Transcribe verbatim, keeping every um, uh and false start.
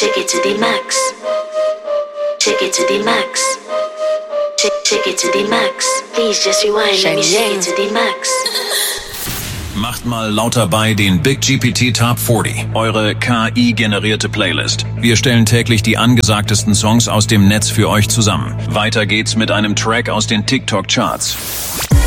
Shake it to the max. Shake it to the max. Shake, shake it to the max. Please just rewind. Let me shake it to the max. Macht mal lauter bei den Big G P T Top vierzig, eure K I-generierte Playlist. Wir stellen täglich die angesagtesten Songs aus dem Netz für euch zusammen. Weiter geht's mit einem Track aus den TikTok-Charts.